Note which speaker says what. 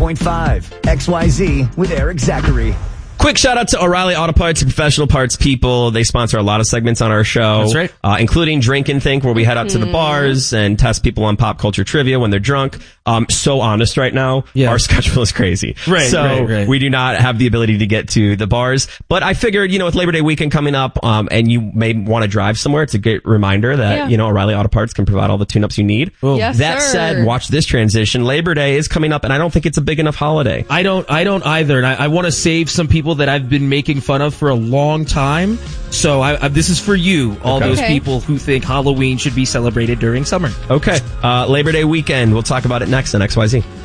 Speaker 1: 101.5 XYZ with Eric Zachary.
Speaker 2: Quick shout out to O'Reilly Auto Parts, professional parts people. They sponsor a lot of segments on our show.
Speaker 3: That's right.
Speaker 2: Including Drink and Think, where we head out to the bars and test people on pop culture trivia when they're drunk. So honest right now.
Speaker 3: Yeah.
Speaker 2: Our schedule is crazy.
Speaker 3: Right.
Speaker 2: We do not have the ability to get to the bars. But I figured, with Labor Day weekend coming up, and you may want to drive somewhere, it's a great reminder that, O'Reilly Auto Parts can provide all the tune-ups you need.
Speaker 4: Yes,
Speaker 2: that said, watch this transition. Labor Day is coming up, and I don't think it's a big enough holiday.
Speaker 3: I don't either, and I want to save some people that I've been making fun of for a long time. So this is for you, all those people who think Halloween should be celebrated during summer.
Speaker 2: Okay. Labor Day weekend. We'll talk about it next on XYZ.